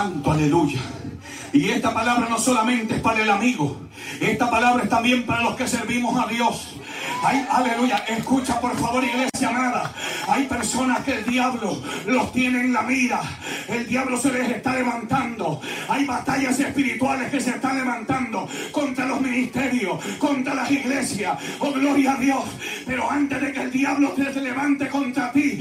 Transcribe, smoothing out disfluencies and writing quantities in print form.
Santo, aleluya. Y esta palabra no solamente es para el amigo, esta palabra es también para los que servimos a Dios. Ay, aleluya, escucha por favor, iglesia amada. Hay personas que el diablo los tiene en la mira. El diablo se les está levantando. Hay batallas espirituales que se están levantando contra los ministerios, contra las iglesias. Oh, gloria a Dios. Pero antes de que el diablo se levante contra ti,